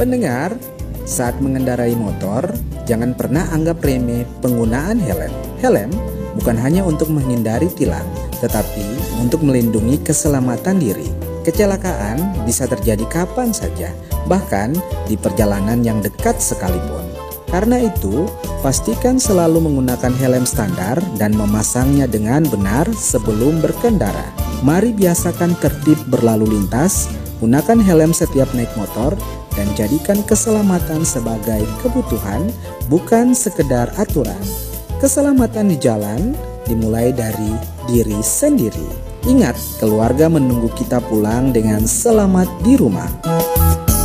Pendengar, saat mengendarai motor, jangan pernah anggap remeh penggunaan helm. Helm bukan hanya untuk menghindari tilang, tetapi untuk melindungi keselamatan diri. Kecelakaan bisa terjadi kapan saja, bahkan di perjalanan yang dekat sekalipun. Karena itu, pastikan selalu menggunakan helm standar dan memasangnya dengan benar sebelum berkendara. Mari biasakan tertib berlalu lintas, gunakan helm setiap naik motor, dan jadikan keselamatan sebagai kebutuhan, bukan sekedar aturan. Keselamatan di jalan dimulai dari diri sendiri. Ingat, keluarga menunggu kita pulang dengan selamat di rumah.